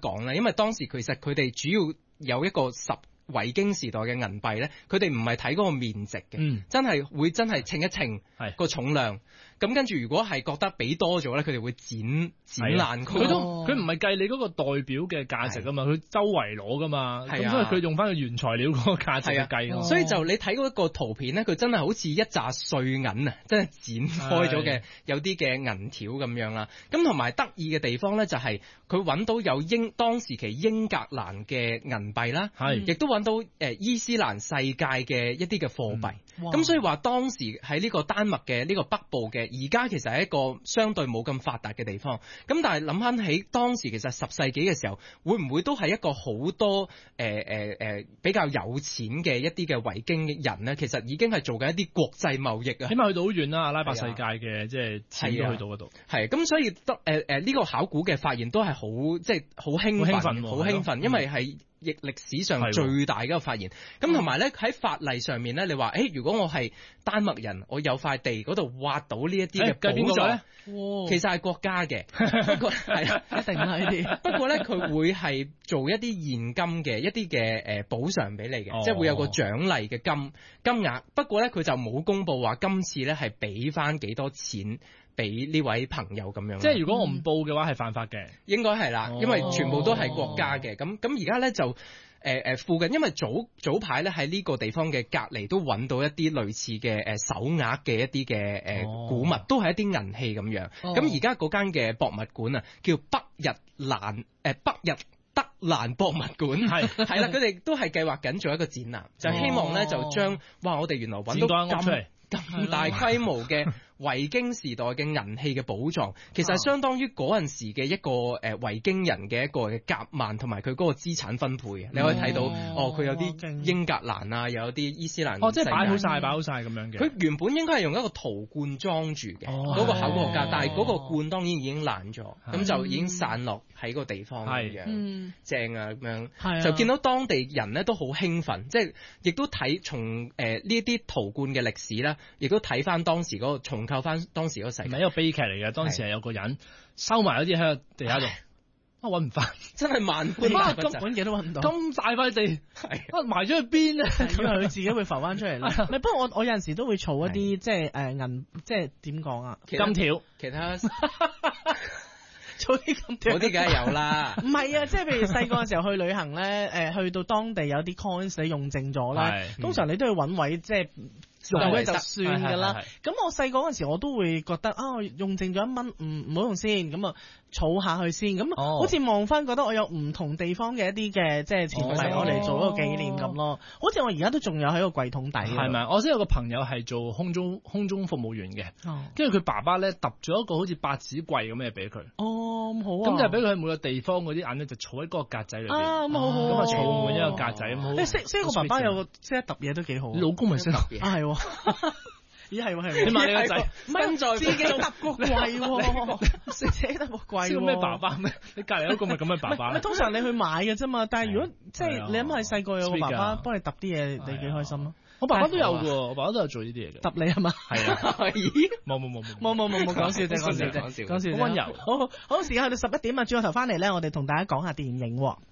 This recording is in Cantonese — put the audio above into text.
講咧？因為當時其實佢哋主要有一個維京時代嘅銀幣咧，佢哋唔係睇嗰個面值嘅，真係稱一稱個重量。咁跟住如果係覺得俾多咗咧，佢哋會剪爛佢。 佢唔係計你嗰個代表嘅價值啊嘛，佢周圍攞噶嘛，咁所以佢用翻個原材料嗰個價值去計。 所以就你睇嗰個圖片咧，佢真係好似一紮碎銀啊，真係剪開咗嘅有啲嘅銀條咁樣啦。咁同埋得意嘅地方咧，就係佢揾到有當時期英格蘭嘅銀幣啦，亦都揾到伊斯蘭世界嘅一啲嘅貨幣。咁所以話當時喺呢個丹麥嘅呢個北部嘅，而家其實係一個相對冇咁發達嘅地方。咁但係諗翻起當時其實10世紀嘅時候，會唔會都係一個好多比較有錢嘅一啲嘅維京人呢？其實已經係做緊一啲國際貿易啊， 起碼去到好遠啦，阿拉伯世界嘅即係錢都去到嗰度。係咁，所以呢個考古嘅發現都係好興奮，因為係歷史上最大嘅一個發現。咁同埋咧喺法例上面咧，你話如果我係丹麥人，我有塊地嗰度挖到呢一啲嘅寶藏，其實係國家嘅，不過係一定係呢啲。 不過咧佢會係做一啲現金嘅一啲嘅補償俾你嘅，即係會有個獎勵嘅金額。不過咧佢就冇公佈話今次咧係俾翻幾多錢俾呢位朋友咁樣。 即係如果我唔報嘅話係犯法嘅，應該係啦，因為全部都係國家嘅。咁而家咧就附近，因為早排咧喺呢個地方嘅隔離都揾到一啲類似嘅手鐲嘅一啲嘅古物，都係一啲銀器咁樣。咁而家嗰間嘅博物館啊，叫北日德蘭博物館，係啦，佢哋都係計劃緊做一個展覽，就希望咧就將我哋原來揾到咁大規模嘅維京時代嘅銀器嘅寶藏，其實係相當於嗰陣時嘅一個維京人嘅一個嘅夾萬同埋佢嗰個資產分配。你可以睇到佢有啲英格蘭啊，又有啲伊斯蘭， 即係擺好晒咁樣嘅。 佢原本應該係用一個陶罐裝住嘅，嗰個考古學家，但係嗰個罐當然已經爛咗，咁就已經散落喺個地方咁樣，正啊咁樣，就見到當地人咧都好興奮，即係亦都睇從呢一啲陶罐嘅歷史啦，亦都睇翻當時嗰個重構翻當時嗰個世界， 唔係一個悲劇嚟嘅。當時係有個人收埋一啲喺地下度，揾唔翻， 真係萬般萬不揾嘢都揾唔到， 咁大塊地，埋咗去邊咧？ 以為佢自己會浮翻出嚟啦。唔係，不過我有陣時都會儲一啲即係銀，即係點講啊？ 金條， 其他。 做啲咁嗰啲梗係有啦， 唔係啊，即係譬如細個嘅時候去旅行咧，去到當地有啲 coins 你用剩咗咧，通常你都要揾位即係用咗就算㗎啦。咁我細個嗰陣時我都會覺得用剩咗1蚊唔好用先，咁啊儲下去先，咁好似望翻覺得我有唔同地方嘅一啲嘅即係錢幣我嚟做一個紀念咁咯。好似我而家都仲有喺個櫃桶底。 係咪？我識有個朋友係做空中服務員嘅，跟住佢爸爸咧揼咗一個好似百子櫃咁嘅嘢俾佢。 咁好啊！ 咁就俾佢喺每個地方嗰啲銀咧，就儲喺嗰個格仔裏邊。 咁好好。 咁啊，儲滿一個格仔咁好。 識個爸爸有個識得揼嘢都幾好。 老公咪識揼嘢。 係喎。咦係喎。 你問你個仔， 身在自己揼個櫃喎，自己揼個櫃喎。 識咩爸爸咩？你隔離嗰個咪咁嘅爸爸。 通常你去買嘅啫嘛，但係如果即係你諗下細個有個爸爸幫你揼啲嘢，你幾開心咯。 我爸爸都有喎，我爸爸都有做呢啲嘢嘅。 揼你係嘛？ 係啊。 咦？ 冇講笑啫，講笑。 好溫柔。 好，時間去到11點啊，轉個頭翻嚟咧，我哋同大家講下電影喎。